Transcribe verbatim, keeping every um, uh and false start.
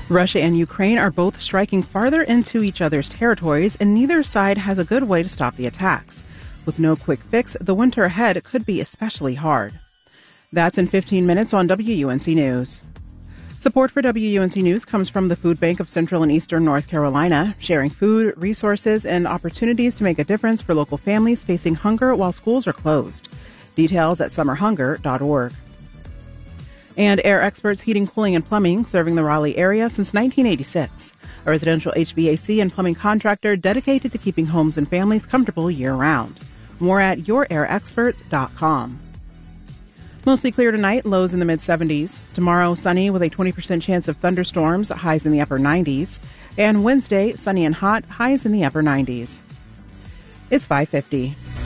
Russia and Ukraine are both striking farther into each other's territories, and neither side has a good way to stop the attacks. With no quick fix, the winter ahead could be especially hard. That's in fifteen minutes on W U N C News. Support for W U N C News comes from the Food Bank of Central and Eastern North Carolina, sharing food, resources, and opportunities to make a difference for local families facing hunger while schools are closed. Details at summer hunger dot org. And Air Experts Heating, Cooling, and Plumbing, serving the Raleigh area since nineteen eighty-six. A residential H V A C and plumbing contractor dedicated to keeping homes and families comfortable year-round. More at your air experts dot com. Mostly clear tonight, lows in the mid-seventies. Tomorrow, sunny with a twenty percent chance of thunderstorms, highs in the upper nineties. And Wednesday, sunny and hot, highs in the upper nineties. It's five fifty.